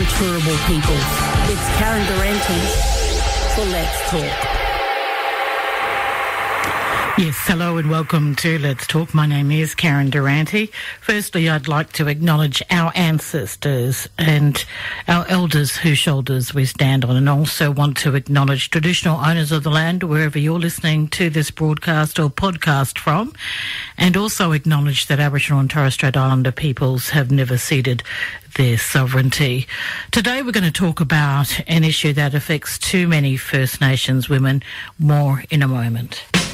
Turrbal peoples. It's Karen Durante for Let's Talk. Yes, hello and welcome to Let's Talk. My name is Karen Durante. Firstly, I'd like to acknowledge our ancestors and our elders whose shoulders we stand on, and also want to acknowledge traditional owners of the land wherever you're listening to this broadcast or podcast from, and also acknowledge that Aboriginal and Torres Strait Islander peoples have never ceded their sovereignty. Today we're going to talk about an issue that affects too many First Nations women. More in a moment.